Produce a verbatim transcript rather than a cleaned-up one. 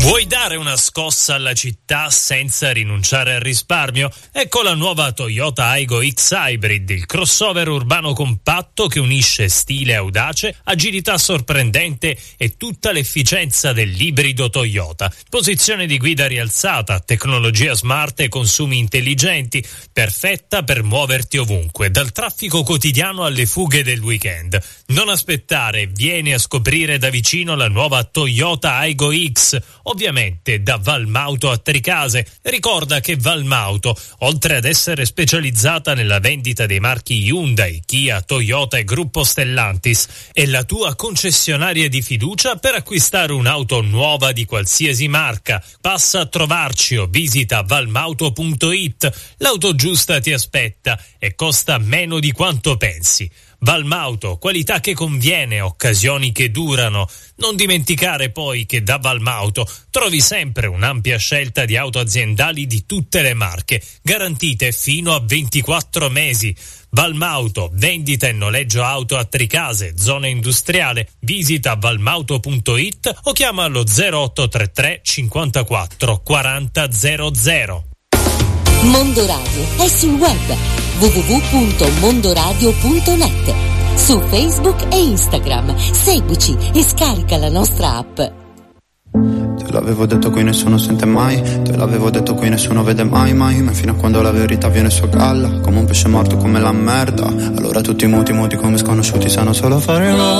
Vuoi dare una scossa alla città senza rinunciare al risparmio? Ecco la nuova Toyota Aygo X Hybrid, il crossover urbano compatto che unisce stile audace, agilità sorprendente e tutta l'efficienza dell'ibrido Toyota. Posizione di guida rialzata, tecnologia smart e consumi intelligenti, perfetta per muoverti ovunque, dal traffico quotidiano alle fughe del weekend. Non aspettare, vieni a scoprire da vicino la nuova Toyota Aygo X, ovviamente da Valmauto a Tricase. Ricorda che Valmauto, oltre ad essere specializzata nella vendita dei marchi Hyundai, Kia, Toyota e Gruppo Stellantis, è la tua concessionaria di fiducia per acquistare un'auto nuova di qualsiasi marca. Passa a trovarci o visita valmauto punto it. L'auto giusta ti aspetta e costa meno di quanto pensi. Valmauto, qualità che conviene, occasioni che durano. Non dimenticare poi che da Valmauto trovi sempre un'ampia scelta di auto aziendali di tutte le marche, garantite fino a ventiquattro mesi. Valmauto, vendita e noleggio auto a Tricase, zona industriale. Visita valmauto punto it o chiama allo zero otto tre tre cinquantaquattro quaranta zero zero. Mondo Radio è sul web w w w punto mondoradio punto net, su Facebook e Instagram. Seguici e scarica la nostra app. Te l'avevo detto qui nessuno sente mai, te l'avevo detto qui nessuno vede mai mai, ma fino a quando la verità viene su a galla, come un pesce morto come la merda, allora tutti muti muti come sconosciuti sanno solo fare la